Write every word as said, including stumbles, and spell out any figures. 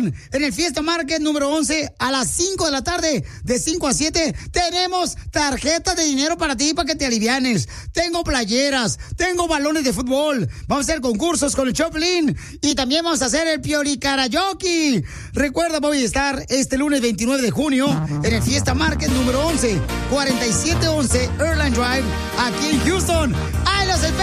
Houston, en el Fiesta Market número once, a las cinco de la tarde, de cinco a siete, tenemos tarjetas de dinero para ti, para que te alivianes. Tengo playeras, tengo balones de fútbol, vamos a hacer concursos con el Choplin y también vamos a hacer el Pioli Karaoke. Recuerda, voy a estar este lunes veintinueve de junio en el Fiesta Market número once, cuarenta y siete once Airline Drive, aquí en Houston.